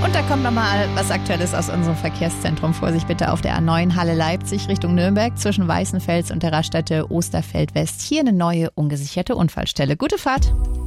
Und da kommt nochmal was Aktuelles aus unserem Verkehrszentrum. Vorsicht bitte auf der A9 Halle Leipzig Richtung Nürnberg zwischen Weißenfels und der Raststätte Osterfeld West. Hier eine neue ungesicherte Unfallstelle. Gute Fahrt.